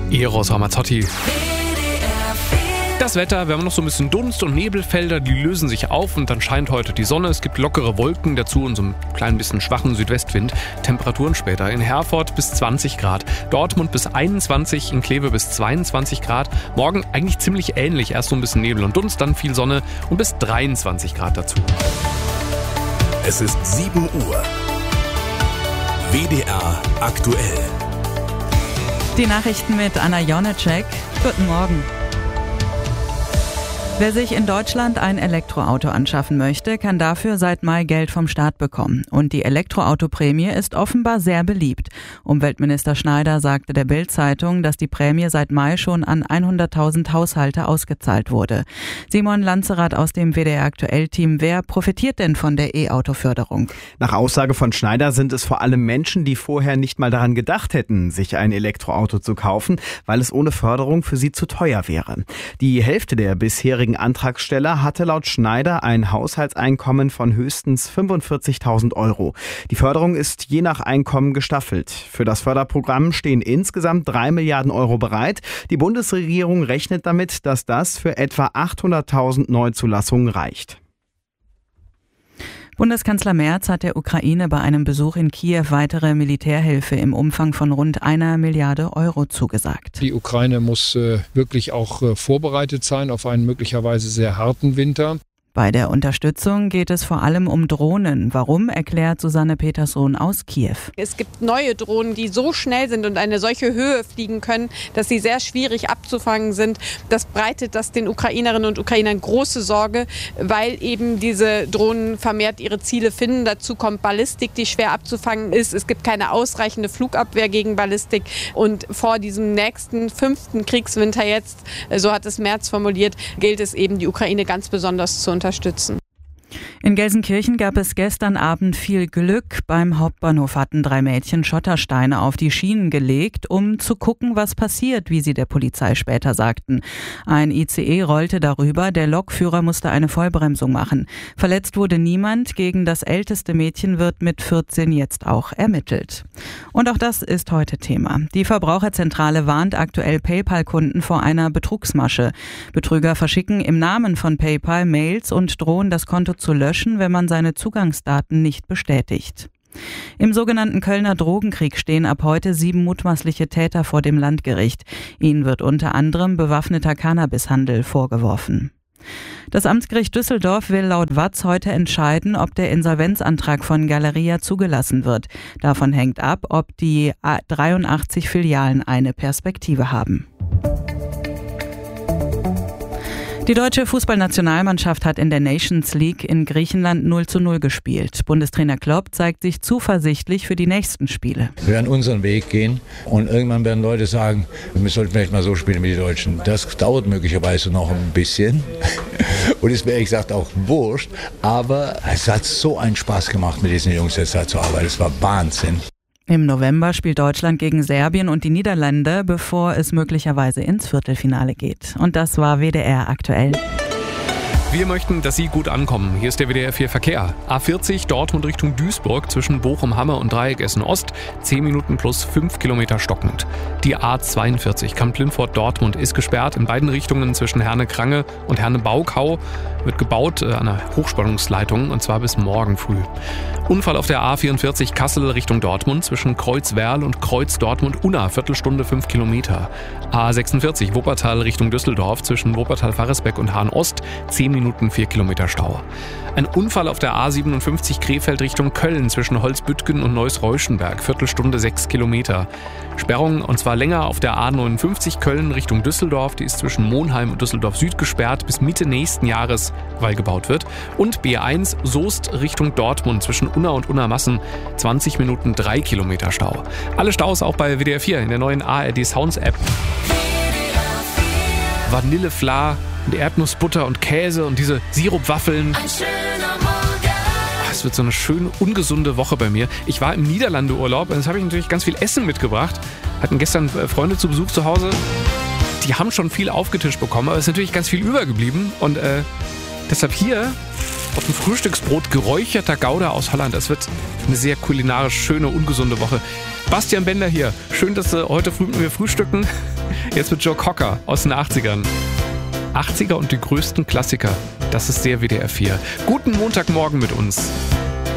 Eros Ramazzotti. Das Wetter, wir haben noch so ein bisschen Dunst- und Nebelfelder, die lösen sich auf und dann scheint heute die Sonne. Es gibt lockere Wolken dazu und so ein klein bisschen schwachen Südwestwind. Temperaturen später in Herford bis 20 Grad, Dortmund bis 21, in Kleve bis 22 Grad. Morgen eigentlich ziemlich ähnlich, erst so ein bisschen Nebel und Dunst, dann viel Sonne und bis 23 Grad dazu. Es ist 7 Uhr. WDR aktuell. Die Nachrichten mit Anna Jonecek. Guten Morgen. Wer sich in Deutschland ein Elektroauto anschaffen möchte, kann dafür seit Mai Geld vom Staat bekommen. Und die Elektroautoprämie ist offenbar sehr beliebt. Umweltminister Schneider sagte der Bild-Zeitung, dass die Prämie seit Mai schon an 100.000 Haushalte ausgezahlt wurde. Simon Lanzerath aus dem WDR-Aktuell-Team. Wer profitiert denn von der E-Auto-Förderung? Nach Aussage von Schneider sind es vor allem Menschen, die vorher nicht mal daran gedacht hätten, sich ein Elektroauto zu kaufen, weil es ohne Förderung für sie zu teuer wäre. Die Hälfte der bisherigen Antragsteller hatte laut Schneider ein Haushaltseinkommen von höchstens 45.000 Euro. Die Förderung ist je nach Einkommen gestaffelt. Für das Förderprogramm stehen insgesamt 3 Milliarden Euro bereit. Die Bundesregierung rechnet damit, dass das für etwa 800.000 Neuzulassungen reicht. Bundeskanzler Merz hat der Ukraine bei einem Besuch in Kiew weitere Militärhilfe im Umfang von rund 1 Milliarde Euro zugesagt. Die Ukraine muss wirklich auch vorbereitet sein auf einen möglicherweise sehr harten Winter. Bei der Unterstützung geht es vor allem um Drohnen. Warum, erklärt Susanne Petersohn aus Kiew. Es gibt neue Drohnen, die so schnell sind und eine solche Höhe fliegen können, dass sie sehr schwierig abzufangen sind. Das bereitet das den Ukrainerinnen und Ukrainern große Sorge, weil eben diese Drohnen vermehrt ihre Ziele finden. Dazu kommt Ballistik, die schwer abzufangen ist. Es gibt keine ausreichende Flugabwehr gegen Ballistik. Und vor diesem nächsten 5. Kriegswinter jetzt, so hat es Merz formuliert, gilt es eben, die Ukraine ganz besonders zu unterstützen. In Gelsenkirchen gab es gestern Abend viel Glück. Beim Hauptbahnhof hatten 3 Mädchen Schottersteine auf die Schienen gelegt, um zu gucken, was passiert, wie sie der Polizei später sagten. Ein ICE rollte darüber, der Lokführer musste eine Vollbremsung machen. Verletzt wurde niemand, gegen das älteste Mädchen wird mit 14 jetzt auch ermittelt. Und auch das ist heute Thema. Die Verbraucherzentrale warnt aktuell PayPal-Kunden vor einer Betrugsmasche. Betrüger verschicken im Namen von PayPal Mails und drohen, das Konto zu löschen, wenn man seine Zugangsdaten nicht bestätigt. Im sogenannten Kölner Drogenkrieg stehen ab heute 7 mutmaßliche Täter vor dem Landgericht. Ihnen wird unter anderem bewaffneter Cannabishandel vorgeworfen. Das Amtsgericht Düsseldorf will laut Watz heute entscheiden, ob der Insolvenzantrag von Galeria zugelassen wird. Davon hängt ab, ob die 83 Filialen eine Perspektive haben. Die deutsche Fußballnationalmannschaft hat in der Nations League in Griechenland 0:0 gespielt. Bundestrainer Klopp zeigt sich zuversichtlich für die nächsten Spiele. Wir werden unseren Weg gehen und irgendwann werden Leute sagen, wir sollten vielleicht mal so spielen wie die Deutschen. Das dauert möglicherweise noch ein bisschen und ist mir ehrlich gesagt auch wurscht, aber es hat so einen Spaß gemacht, mit diesen Jungs jetzt da zu arbeiten. Es war Wahnsinn. Im November spielt Deutschland gegen Serbien und die Niederlande, bevor es möglicherweise ins Viertelfinale geht. Und das war WDR aktuell. Wir möchten, dass Sie gut ankommen. Hier ist der WDR 4 Verkehr. A40 Dortmund Richtung Duisburg zwischen Bochum-Hamme und Dreieck Essen-Ost. 10 Minuten plus 5 Kilometer stockend. Die A42 Kamp-Lindfort Dortmund ist gesperrt in beiden Richtungen zwischen Herne-Krange und Herne-Baukau. Wird gebaut an einer Hochspannungsleitung und zwar bis morgen früh. Unfall auf der A44 Kassel Richtung Dortmund zwischen Kreuzwerl und Kreuz-Dortmund-Unna. Viertelstunde 5 Kilometer. A46 Wuppertal Richtung Düsseldorf zwischen Wuppertal-Faresbeck und Hahn-Ost. 10 Minuten 4 Kilometer Stau. Ein Unfall auf der A57 Krefeld Richtung Köln zwischen Holzbüttgen und Neuss-Reuschenberg. Viertelstunde 6 Kilometer. Sperrung und zwar länger auf der A59 Köln Richtung Düsseldorf. Die ist zwischen Monheim und Düsseldorf Süd gesperrt bis Mitte nächsten Jahres, weil gebaut wird. Und B1 Soest Richtung Dortmund zwischen Unna und Unna-Massen. 20 Minuten 3 Kilometer Stau. Alle Staus auch bei WDR 4 in der neuen ARD Sounds App. Vanillefla und Erdnussbutter und Käse und diese Sirupwaffeln. Es wird so eine schön ungesunde Woche bei mir. Ich war im Niederlande-Urlaub und jetzt habe ich natürlich ganz viel Essen mitgebracht. Hatten gestern Freunde zu Besuch zu Hause. Die haben schon viel aufgetischt bekommen, aber es ist natürlich ganz viel übergeblieben. Und deshalb hier Auf dem Frühstücksbrot geräucherter Gouda aus Holland. Es wird eine sehr kulinarisch schöne, ungesunde Woche. Bastian Bender hier. Schön, dass Sie heute früh mit mir frühstücken. Jetzt mit Joe Cocker aus den 80ern. 80er und die größten Klassiker. Das ist der WDR 4. Guten Montagmorgen mit uns.